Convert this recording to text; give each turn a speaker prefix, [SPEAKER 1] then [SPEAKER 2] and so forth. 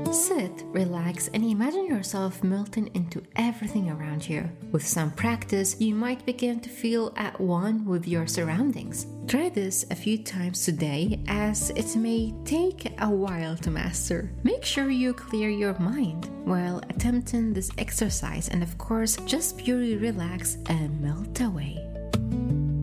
[SPEAKER 1] Sit, relax, and imagine yourself melting into everything around you. With some practice, you might begin to feel at one with your surroundings. Try this a few times today, as it may take a while to master. Make sure you clear your mind while attempting this exercise, and of course, just purely relax and melt away.